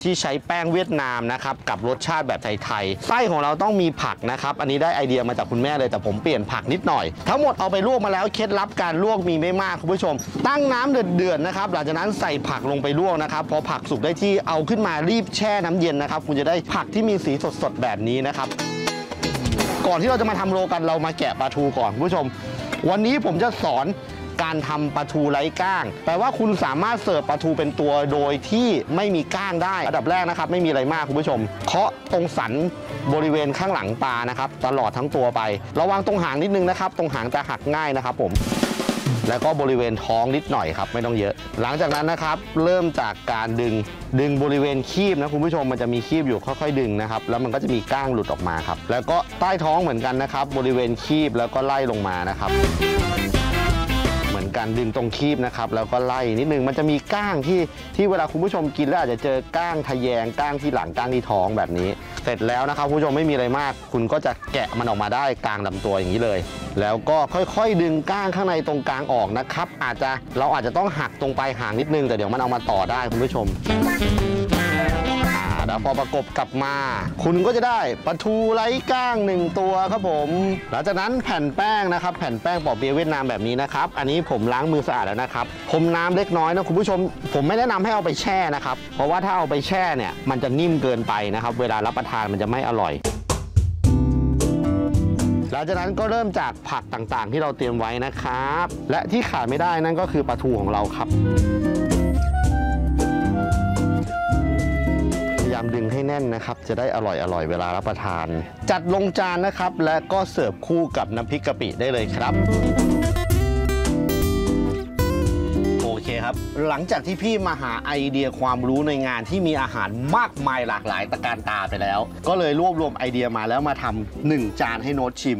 ที่ใช้แป้งเวียดนามนะครับกับรสชาติแบบไทยๆไส้ของเราต้องมีผักนะครับอันนี้ได้ไอเดียมาจากคุณแม่เลยแต่ผมเปลี่ยนผักนิดหน่อยทั้งหมดเอาไปลวกมาแล้วเคล็ดลับการลวกมีไม่มากคุณผู้ชมตั้งน้ำเดือดๆนะครับหลังจากนั้นใส่ผักลงไปลวกนะครับพอผักสุกได้ที่เอาขึ้นมารีบแช่น้ำเย็นนะครับคุณจะได้ผักที่มีสีสดๆแบบนี้นะครับก่อนที่เราจะมาทำโรกันเรามาแกะปลาทูก่อนคุณผู้ชมวันนี้ผมจะสอนการทำปลาทูไร้ก้างแปลว่าคุณสามารถเสิร์ฟปลาทูเป็นตัวโดยที่ไม่มีก้างได้อันดับแรกนะครับไม่มีอะไรมากคุณผู้ชมเคาะตรงสันบริเวณข้างหลังปลานะครับตลอดทั้งตัวไประวังตรงหางนิดนึงนะครับตรงหางจะหักง่ายนะครับผมแล้วก็บริเวณท้องนิดหน่อยครับไม่ต้องเยอะหลังจากนั้นนะครับเริ่มจากการดึงบริเวณคีบนะคุณผู้ชมมันจะมีคีบอยู่ค่อยๆดึงนะครับแล้วมันก็จะมีก้างหลุดออกมาครับแล้วก็ใต้ท้องเหมือนกันนะครับบริเวณคีบแล้วก็ไล่ลงมานะครับเหมือนกันดึงตรงคีบนะครับแล้วก็ไล่นิดนึงมันจะมีก้างที่เวลาคุณผู้ชมกินแล้วอาจจะเจอก้างทะแยงก้างที่หลังก้างที่ท้องแบบนี้เสร็จแล้วนะครับคุณผู้ชมไม่มีอะไรมากคุณก็จะแกะมันออกมาได้กลางลำตัวอย่างนี้เลยแล้วก็ค่อยๆดึงก้างข้างในตรงกลางออกนะครับเราอาจจะต้องหักตรงปลายหางนิดนึงแต่เดี๋ยวมันเอามาต่อได้คุณผู้ชมแล้วพอประกบกลับมาคุณก็จะได้ปลาทูไร้ก้าง1ตัวครับผมหลังจากนั้นแผ่นแป้งนะครับแผ่นแป้งปอเปี๊ยะเวียดนามแบบนี้นะครับอันนี้ผมล้างมือสะอาดแล้วนะครับพรมน้ำเล็กน้อยนะคุณผู้ชมผมไม่แนะนำให้เอาไปแช่นะครับเพราะว่าถ้าเอาไปแช่เนี่ยมันจะนิ่มเกินไปนะครับเวลารับประทานมันจะไม่อร่อยหลังจากนั้นก็เริ่มจากผักต่างๆที่เราเตรียมไว้นะครับและที่ขาดไม่ได้นั่นก็คือปลาทูของเราครับพยายามดึงให้แน่นนะครับจะได้อร่อยเวลารับประทานจัดลงจานนะครับและก็เสิร์ฟคู่กับน้ำพริกกะปิได้เลยครับโอเคครับหลังจากที่พี่มาหาไอเดียความรู้ในงานที่มีอาหารมากมายหลากหลายตะการตาไปแล้วก็เลยรวบรวมไอเดียมาแล้วมาทำ1จานให้โน้ตชิม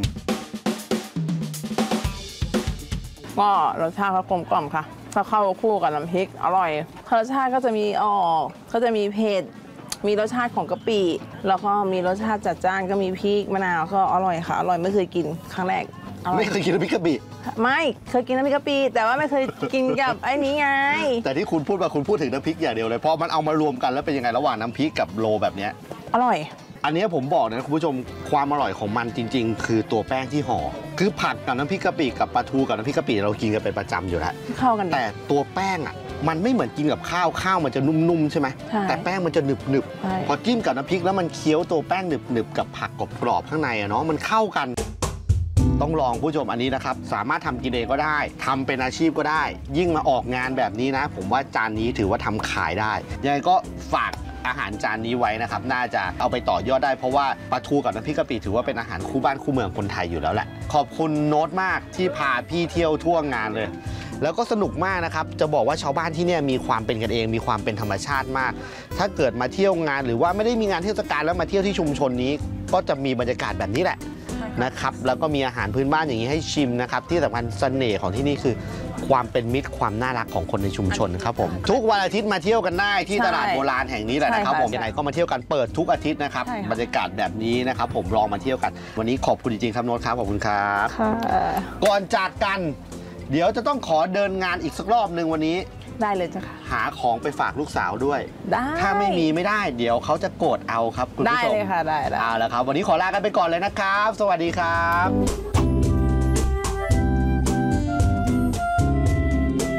ก็รสชาติเขากลมกล่อมค่ะถ้าเข้าคู่กับน้ำพริกอร่อยรสชาติก็จะมีก็จะมีเผ็ดมีรสชาติของกะปิแล้วก็มีรสชาติจัดจ้านก็มีพริกมะนาวก็อร่อยค่ะอร่อยไม่เคยกินครั้งแรกไม่เคยกินน้ำพริกกะปิไม่เคยกินน้ำพริกกะปิแต่ว่าไม่เคยกินกับไอ้นี้ไงแต่ที่คุณพูดมาคุณพูดถึงน้ำพริกอย่างเดียวเลยเพราะมันเอามารวมกันแล้วเป็นยังไงระหว่างน้ำพริกกับโรแบบนี้อร่อยอันนี้ผมบอกนะคุณผู้ชมความอร่อยของมันจริงๆคือตัวแป้งที่ห่อคือผักกับน้ำพริกกะปิกับปลาทูกับน้ำพริกกะปิเรากินกันเป็นประจำอยู่แล้วเข้ากันแต่ตัวแป้งอ่ะมันไม่เหมือนกินกับข้าวมันจะนุ่มๆใช่ไหมแต่แป้งมันจะหนึบๆพอจิ้มกับน้ำพริกแล้วมันเคี้ยวตัวแป้งหนึบๆกับผักกรอบๆข้างในอะเนาะมันเข้ากันต้องลองผู้ชมอันนี้นะครับสามารถทำกินเองก็ได้ทำเป็นอาชีพก็ได้ยิ่งมาออกงานแบบนี้นะผมว่าจานนี้ถือว่าทำขายได้ยังไงก็ฝากอาหารจานนี้ไว้นะครับน่าจะเอาไปต่อยอดได้เพราะว่าปลาทูกับน้ำพริกกะปิถือว่าเป็นอาหารคู่บ้านคู่เมืองคนไทยอยู่แล้วแหละขอบคุณโน้ตมากที่พาพี่เที่ยวทั่วงานเลยแล้วก็สนุกมากนะครับจะบอกว่าชาวบ้านที่นี่มีความเป็นกันเองมีความเป็นธรรมชาติมากถ้าเกิดมาเที่ยวงานหรือว่าไม่ได้มีงานเทศกาลแล้วมาเที่ยวที่ชุมชนนี้ก็จะมีบรรยากาศแบบนี้แหละนะครับแล้วก็มีอาหารพื้นบ้านอย่างนี้ให้ชิมนะครับที่สำคัญเสน่ห์ของที่นี่คือความเป็นมิตรความน่ารักของคนในชุมชนครับผมทุกวันอาทิตย์มาเที่ยวกันได้ที่ตลาดโบราณแห่งนี้แหละนะครับผมยังไงก็มาเที่ยวกันเปิดทุกอาทิตย์นะครับบรรยากาศแบบนี้นะครับผมลองมาเที่ยวกันวันนี้ขอบคุณจริงๆครับโน้ตครับขอบคุณครับก่อนจากกันเดี๋ยวจะต้องขอเดินงานอีกสักรอบหนึ่งวันนี้ได้เลยจ้ะค่ะหาของไปฝากลูกสาวด้วยได้ถ้าไม่ได้เดี๋ยวเขาจะโกรธเอาครับคุณผู้ชมได้เลยค่ะได้เอาละครับวันนี้ขอลากันไปก่อนเลยนะครับสวัสดีครับ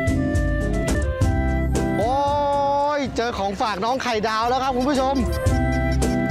โอ้ยเจอของฝากน้องไข่ดาวแล้วครับคุณผู้ชม